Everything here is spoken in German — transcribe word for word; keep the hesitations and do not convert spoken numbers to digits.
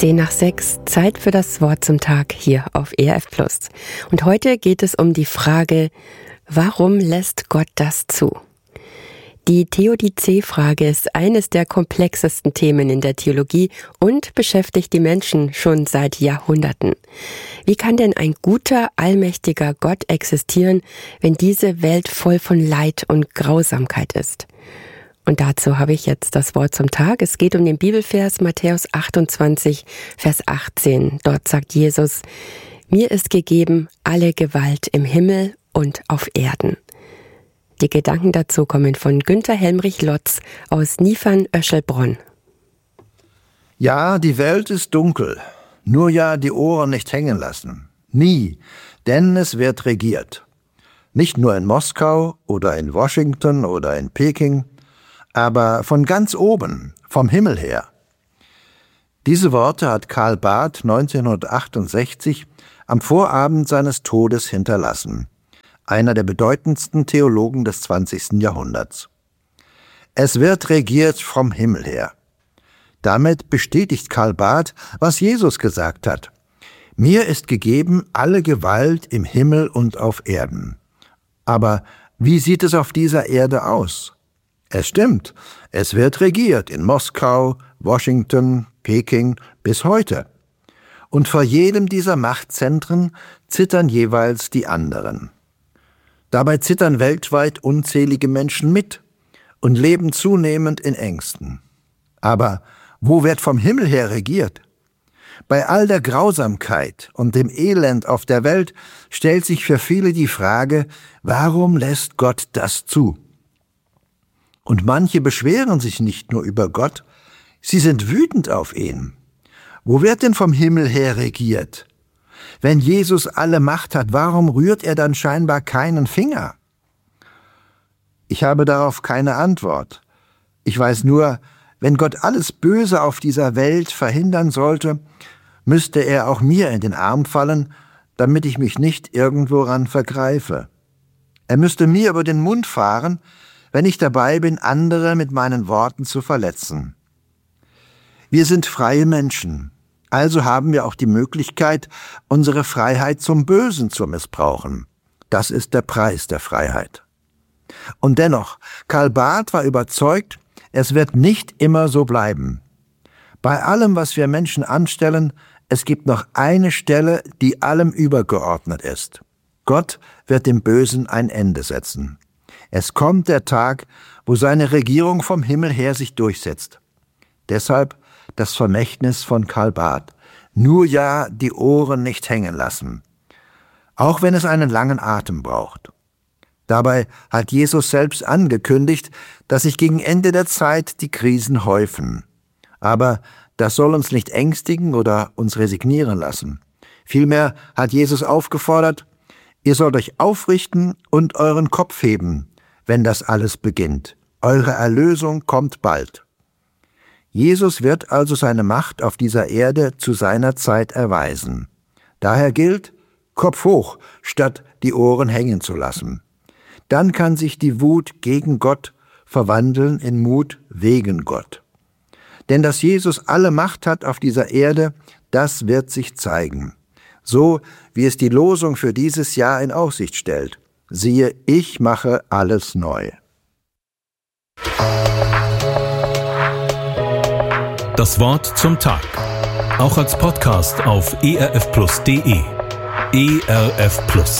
Zehn nach sechs, Zeit für das Wort zum Tag hier auf E R F Plus. Und heute geht es um die Frage, warum lässt Gott das zu? Die Theodizee-Frage ist eines der komplexesten Themen in der Theologie und beschäftigt die Menschen schon seit Jahrhunderten. Wie kann denn ein guter, allmächtiger Gott existieren, wenn diese Welt voll von Leid und Grausamkeit ist? Und dazu habe ich jetzt das Wort zum Tag. Es geht um den Bibelvers Matthäus achtundzwanzig, Vers achtzehn. Dort sagt Jesus, mir ist gegeben alle Gewalt im Himmel und auf Erden. Die Gedanken dazu kommen von Günther Helmrich-Lotz aus Niefern-Öschelbronn. Ja, die Welt ist dunkel, nur ja die Ohren nicht hängen lassen. Nie, denn es wird regiert. Nicht nur in Moskau oder in Washington oder in Peking, aber von ganz oben, vom Himmel her. Diese Worte hat Karl Barth neunzehnhundertachtundsechzig am Vorabend seines Todes hinterlassen. Einer der bedeutendsten Theologen des zwanzigsten Jahrhunderts. Es wird regiert vom Himmel her. Damit bestätigt Karl Barth, was Jesus gesagt hat. Mir ist gegeben alle Gewalt im Himmel und auf Erden. Aber wie sieht es auf dieser Erde aus? Es stimmt, es wird regiert in Moskau, Washington, Peking bis heute. Und vor jedem dieser Machtzentren zittern jeweils die anderen. Dabei zittern weltweit unzählige Menschen mit und leben zunehmend in Ängsten. Aber wo wird vom Himmel her regiert? Bei all der Grausamkeit und dem Elend auf der Welt stellt sich für viele die Frage, warum lässt Gott das zu? Und manche beschweren sich nicht nur über Gott, sie sind wütend auf ihn. Wo wird denn vom Himmel her regiert? Wenn Jesus alle Macht hat, warum rührt er dann scheinbar keinen Finger? Ich habe darauf keine Antwort. Ich weiß nur, wenn Gott alles Böse auf dieser Welt verhindern sollte, müsste er auch mir in den Arm fallen, damit ich mich nicht irgendworan vergreife. Er müsste mir über den Mund fahren, wenn ich dabei bin, andere mit meinen Worten zu verletzen. Wir sind freie Menschen, also haben wir auch die Möglichkeit, unsere Freiheit zum Bösen zu missbrauchen. Das ist der Preis der Freiheit. Und dennoch, Karl Barth war überzeugt, es wird nicht immer so bleiben. Bei allem, was wir Menschen anstellen, es gibt noch eine Stelle, die allem übergeordnet ist. Gott wird dem Bösen ein Ende setzen. Es kommt der Tag, wo seine Regierung vom Himmel her sich durchsetzt. Deshalb das Vermächtnis von Karl Barth. Nur ja die Ohren nicht hängen lassen. Auch wenn es einen langen Atem braucht. Dabei hat Jesus selbst angekündigt, dass sich gegen Ende der Zeit die Krisen häufen. Aber das soll uns nicht ängstigen oder uns resignieren lassen. Vielmehr hat Jesus aufgefordert, ihr sollt euch aufrichten und euren Kopf heben, wenn das alles beginnt. Eure Erlösung kommt bald. Jesus wird also seine Macht auf dieser Erde zu seiner Zeit erweisen. Daher gilt, Kopf hoch, statt die Ohren hängen zu lassen. Dann kann sich die Wut gegen Gott verwandeln in Mut wegen Gott. Denn dass Jesus alle Macht hat auf dieser Erde, das wird sich zeigen. So wie es die Losung für dieses Jahr in Aussicht stellt. Siehe, ich mache alles neu. Das Wort zum Tag. Auch als Podcast auf e r f plus punkt d e. E R F Plus.